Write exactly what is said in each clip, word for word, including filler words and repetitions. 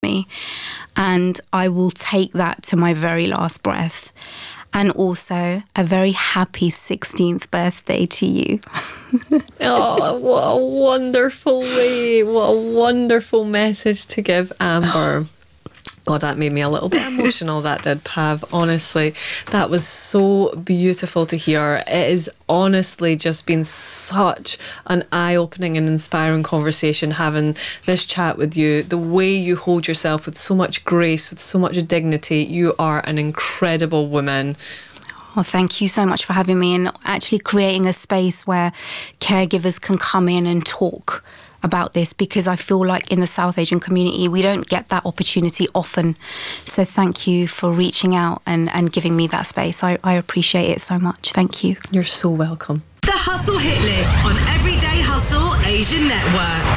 me. And I will take that to my very last breath. And also a very happy sixteenth birthday to you. Oh, what a wonderful way. What a wonderful message to give Amber. God, that made me a little bit emotional, that did, Pav. Honestly, that was so beautiful to hear. It has honestly just been such an eye-opening and inspiring conversation having this chat with you. The way you hold yourself with so much grace, with so much dignity. You are an incredible woman. Oh, thank you so much for having me and actually creating a space where caregivers can come in and talk about this, because I feel like in the South Asian community we don't get that opportunity often. So thank you for reaching out and, and giving me that space. I, I appreciate it so much. Thank you. You're so welcome. The Hustle Hit List on Everyday Hustle Asian Network.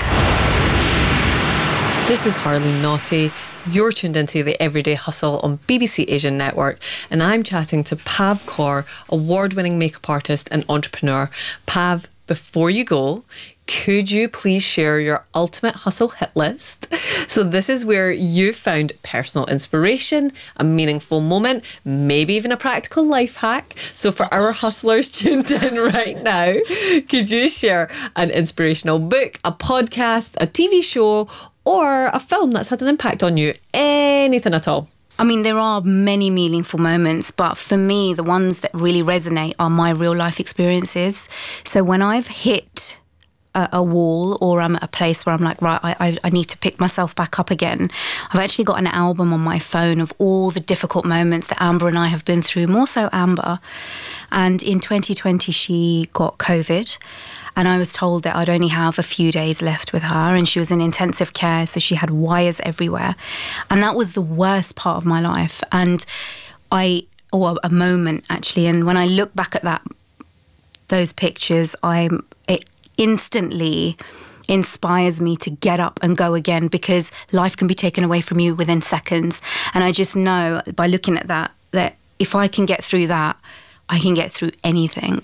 This is Harley Naughty. You're tuned into the Everyday Hustle on B B C Asian Network, and I'm chatting to Pav Kaur, award-winning makeup artist and entrepreneur. Pav, before you go, could you please share your ultimate hustle hit list? So this is where you found personal inspiration, a meaningful moment, maybe even a practical life hack. So for our hustlers tuned in right now, could you share an inspirational book, a podcast, a T V show, or a film that's had an impact on you? Anything at all. I mean, there are many meaningful moments, but for me, the ones that really resonate are my real life experiences. So when I've hit a, a wall, or I'm at a place where I'm like, right, I, I need to pick myself back up again, I've actually got an album on my phone of all the difficult moments that Amber and I have been through, more so Amber. And in twenty twenty, she got COVID. And I was told that I'd only have a few days left with her, and she was in intensive care, so she had wires everywhere. And that was the worst part of my life. And I, or a moment actually, and when I look back at that, those pictures, I'm, it instantly inspires me to get up and go again, because life can be taken away from you within seconds. And I just know by looking at that, that if I can get through that, I can get through anything.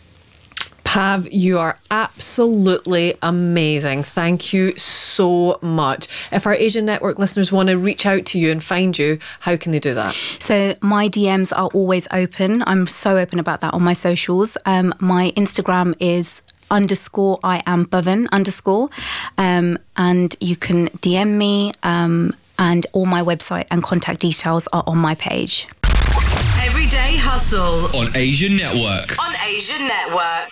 Pav, you are absolutely amazing. Thank you so much. If our Asian Network listeners want to reach out to you and find you, how can they do that? So my D Ms are always open. I'm so open about that on my socials. Um, my Instagram is underscore I am Bhavan underscore. Um, and you can D M me, um, and all my website and contact details are on my page. Everyday Hustle on Asian Network. On Asian Network.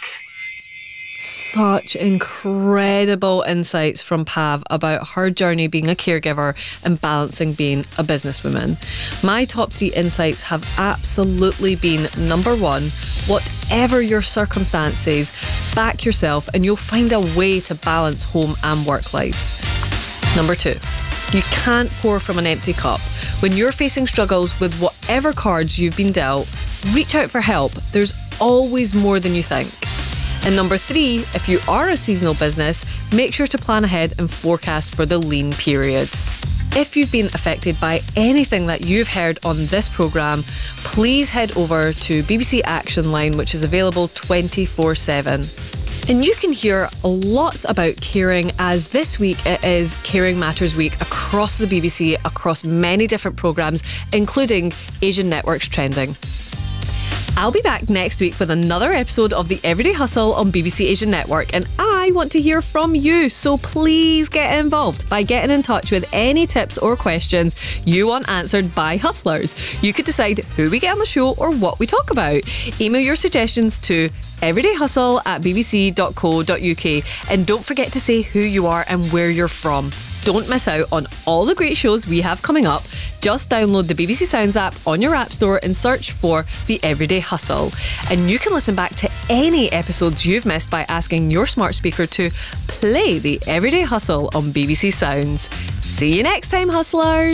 Such incredible insights from Pav about her journey being a caregiver and balancing being a businesswoman. My top three insights have absolutely been: number one, whatever your circumstances, back yourself and you'll find a way to balance home and work life. Number two, you can't pour from an empty cup. When you're facing struggles with whatever cards you've been dealt, reach out for help. There's always more than you think. And number three, if you are a seasonal business, make sure to plan ahead and forecast for the lean periods. If you've been affected by anything that you've heard on this programme, please head over to B B C Action Line, which is available twenty-four seven. And you can hear lots about caring, as this week it is Caring Matters Week across the B B C, across many different programmes, including Asian Network's Trending. I'll be back next week with another episode of the Everyday Hustle on B B C Asian Network, and I want to hear from you, so please get involved by getting in touch with any tips or questions you want answered by hustlers. You could decide who we get on the show or what we talk about. Email your suggestions to everydayhustle at bbc.co.uk, and don't forget to say who you are and where you're from. Don't miss out on all the great shows we have coming up. Just download the B B C Sounds app on your app store and search for The Everyday Hustle. And you can listen back to any episodes you've missed by asking your smart speaker to play The Everyday Hustle on B B C Sounds. See you next time, hustlers.